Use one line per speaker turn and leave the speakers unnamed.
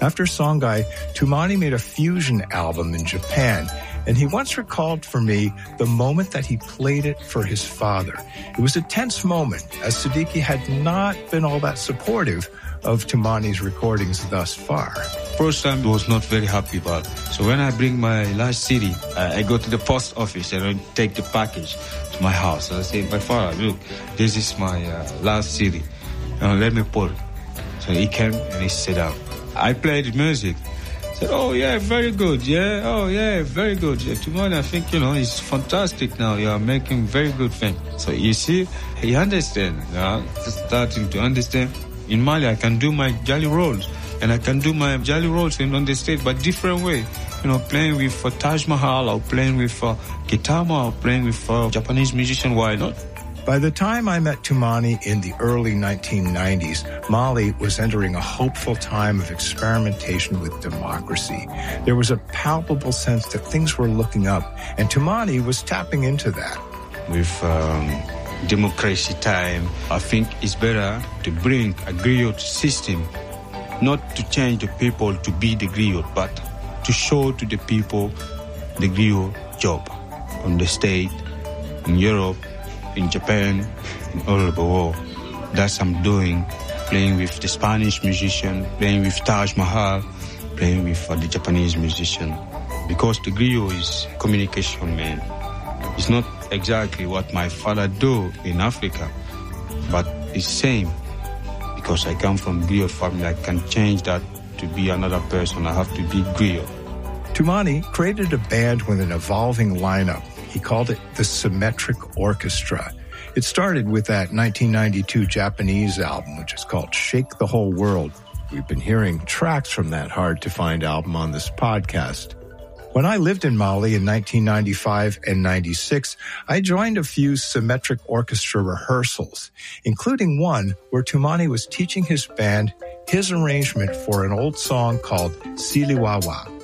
After Songhai, Toumani made a fusion album in Japan, and he once recalled for me the moment that he played it for his father. It was a tense moment, as Siddiqui had not been all that supportive of Toumani's recordings thus far.
First time I was not very happy about it. So when I bring my last CD, I go to the post office and I take the package to my house. And I say, my father, look, this is my last CD. Let me put it. So he came and he sat down. I played music. I said, oh yeah, very good. Yeah, oh yeah, very good. Yeah, Toumani, I think, it's fantastic now. You are making very good things. So you see, he understands. Starting to understand. In Mali, I can do my Jali rolls. And I can do my Jali rolls on the stage, but different way. Playing with Taj Mahal or playing with Gitama or playing with Japanese musician, why not?
By the time I met Toumani in the early 1990s, Mali was entering a hopeful time of experimentation with democracy. There was a palpable sense that things were looking up, and Toumani was tapping into that.
With democracy time, I think it's better to bring a griot system, not to change the people to be the griot, but to show to the people the griot job on the state, in Europe, in Japan, in all over the world. That's I'm doing, playing with the Spanish musician, playing with Taj Mahal, playing with the Japanese musician. Because the griot is communication, man. It's not exactly what my father do in Africa, but it's same. Because I come from griot family, I can change that to be another person. I have to be griot.
Toumani created a band with an evolving lineup. He called it the Symmetric Orchestra. It started with that 1992 Japanese album, which is called Shake the Whole World. We've been hearing tracks from that hard-to-find album on this podcast. When I lived in Mali in 1995 and 96, I joined a few Symmetric Orchestra rehearsals, including one where Toumani was teaching his band his arrangement for an old song called Siliwawa.